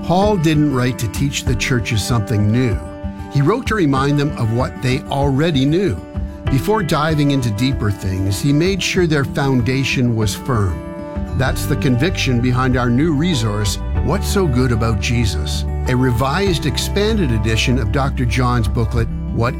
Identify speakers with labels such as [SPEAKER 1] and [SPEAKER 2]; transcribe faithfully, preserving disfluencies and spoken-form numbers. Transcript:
[SPEAKER 1] Paul didn't write to teach the churches something new. He wrote to remind them of what they already knew. Before diving into deeper things, he made sure their foundation was firm. That's the conviction behind our new resource, What's So Good About Jesus? A revised, expanded edition of Doctor John's booklet,